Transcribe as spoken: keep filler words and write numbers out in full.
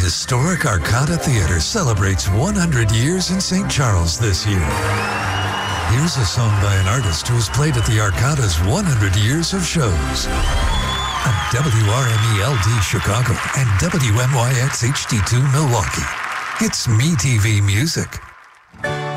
historic Arcada Theater celebrates one hundred years in Saint Charles this year. Here's a song by an artist who has played at the Arcada's one hundred years of shows. On W R M E L D Chicago and W M Y X H D two Milwaukee. It's MeTV Music.